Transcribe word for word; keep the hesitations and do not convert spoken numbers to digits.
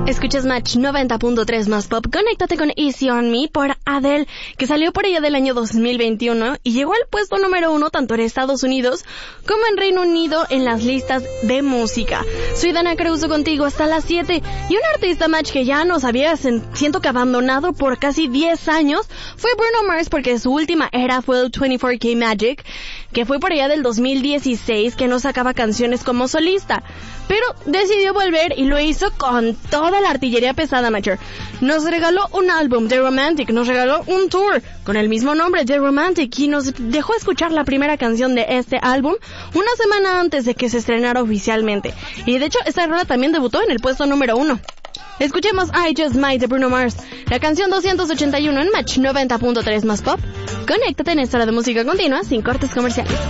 Escuchas Match noventa punto tres más pop. Conéctate con Easy on Me por Adele, que salió por allá del año dos mil veintiuno y llegó al puesto número uno tanto en Estados Unidos como en Reino Unido en las listas de música. Soy Dana Creuso contigo hasta las siete, y un artista Match que ya nos había siento que abandonado por casi diez años fue Bruno Mars, porque su última era fue el veinticuatro K Magic, que fue por allá del dos mil dieciséis, que no sacaba canciones como solista, pero decidió volver y lo hizo con toda la artillería pesada, Matcher. Nos regaló un álbum, The Romantic, nos regaló un tour con el mismo nombre, The Romantic, y nos dejó escuchar la primera canción de este álbum una semana antes de que se estrenara oficialmente. Y de hecho, esta rola también debutó en el puesto número uno. Escuchemos I Just Might de Bruno Mars, la canción doscientos ochenta y uno en Match noventa punto tres más pop. Conéctate en esta hora de música continua sin cortes comerciales.